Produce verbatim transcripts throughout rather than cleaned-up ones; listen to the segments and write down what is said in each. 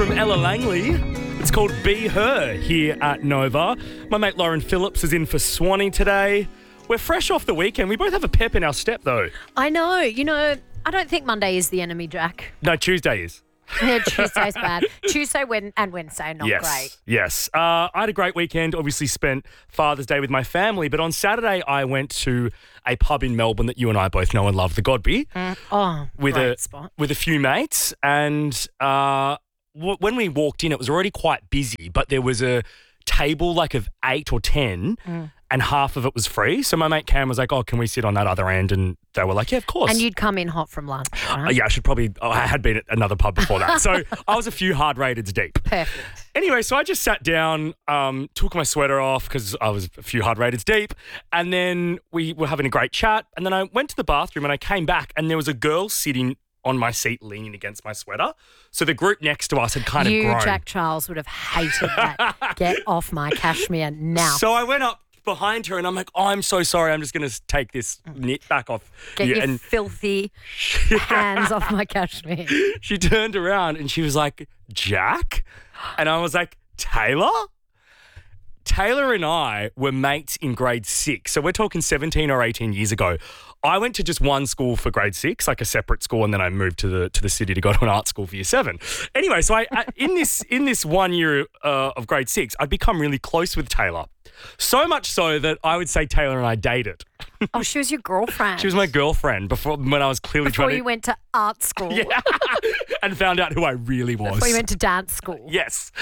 from Ella Langley. It's called Be Her here at Nova. My mate Lauren Phillips is in for Swanee today. We're fresh off the weekend. We both have a pep in our step, though. I know. You know, I don't think Monday is the enemy, Jack. No, Tuesday is. Yeah, Tuesday's bad. Tuesday Wed- and Wednesday, not yes, great. Yes. Uh, I had a great weekend. Obviously spent Father's Day with my family. But on Saturday, I went to a pub in Melbourne that you and I both know and love, the Godby. Mm. Oh, with great a, spot. With a few mates. And uh, w- when we walked in, it was already quite busy. But there was a table like of eight or ten. Mm. And half of it was free. So my mate Cam was like, oh, can we sit on that other end? And they were like, yeah, of course. And you'd come in hot from lunch, right? Uh, yeah, I should probably, oh, I had been at another pub before that. So I was a few hard rateds deep. Perfect. Anyway, so I just sat down, um, took my sweater off because I was a few hard rateds deep. And then we were having a great chat. And then I went to the bathroom and I came back and there was a girl sitting on my seat leaning against my sweater. So the group next to us had kind you, of grown. You, Jack Charles, would have hated that. Get off my cashmere now. So I went up behind her and I'm like, oh, I'm so sorry. I'm just going to take this knit back off. Get you. your and filthy hands off my cashmere. She turned around and she was like, Jack? And I was like, Taylor? Taylor and I were mates in grade six. So we're talking seventeen or eighteen years ago. I went to just one school for grade six, like a separate school, and then I moved to the to the city to go to an art school for year seven. Anyway, so I, I in this in this one year uh, of grade six, I'd become really close with Taylor. So much so that I would say Taylor and I dated. Oh, she was your girlfriend. She was my girlfriend before when I was clearly before trying to... you went to art school. Yeah, and found out who I really was. Before you went to dance school. Yes.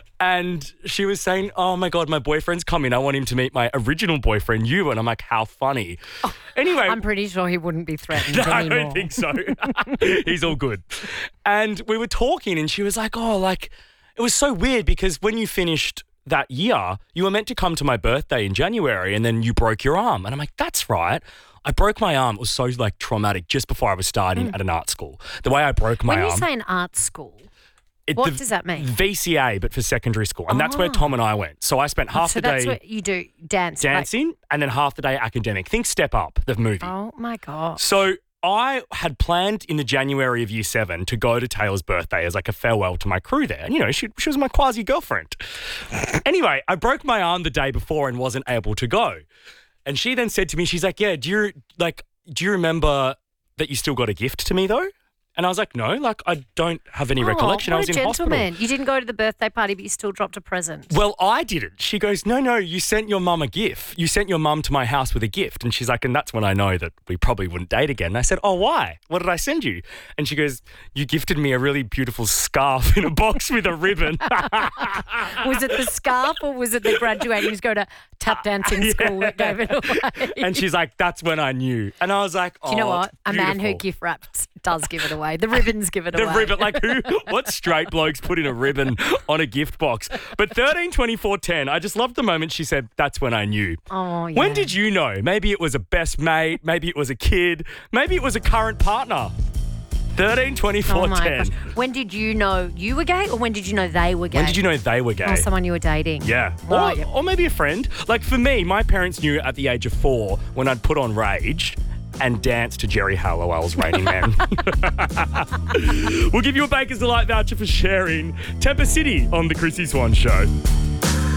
And she was saying, oh, my God, my boyfriend's coming. I want him to meet my original boyfriend, you. And I'm like, how funny. Oh, anyway. I'm pretty sure he wouldn't be threatened no, anymore. I don't think so. He's all good. And we were talking and she was like, oh, like, it was so weird because when you finished that year, you were meant to come to my birthday in January and then you broke your arm. And I'm like, that's right. I broke my arm. It was so like traumatic just before I was starting mm. at an art school. The way I broke my when arm. When you say an art school, it, what the, does that mean? V C A, but for secondary school. And oh. that's where Tom and I went. So I spent half so the day. So that's what you do, dance. Dancing like... and then half the day academic. Think Step Up, the movie. Oh my God. So I had planned in the January of year seven to go to Taylor's birthday as like a farewell to my crew there. And, you know, she, she was my quasi-girlfriend. Anyway, I broke my arm the day before and wasn't able to go. And she then said to me, she's like, yeah, do you, like, do you remember that you still got a gift to me though? And I was like, no, like I don't have any oh, recollection. What I was a in gentleman. hospital. You didn't go to the birthday party, but you still dropped a present. Well, I didn't. She goes, no, no, you sent your mum a gift. You sent your mum to my house with a gift. And she's like, and that's when I know that we probably wouldn't date again. And I said, oh, why? What did I send you? And she goes, you gifted me a really beautiful scarf in a box with a ribbon. Was it the scarf or was it the graduating who's go to tap dancing school yeah. that gave it away? And she's like, that's when I knew. And I was like, oh, do you know what? A beautiful. man who gift wraps does give it away. The ribbons give it the away. The ribbon, like who, what straight blokes put in a ribbon on a gift box? But thirteen twenty-four ten, I just loved the moment she said, that's when I knew. Oh, yeah. When did you know? Maybe it was a best mate, maybe it was a kid, maybe it was a current partner. thirteen twenty-four ten. Oh my gosh. When did you know you were gay or when did you know they were gay? When did you know they were gay? Or someone you were dating. Yeah. Right. Or, or maybe a friend. Like for me, my parents knew at the age of four when I'd put on Rage and dance to Jerry Halliwell's Raining Man. We'll give you a Baker's Delight voucher for sharing Temper City on The Chrissy Swan Show.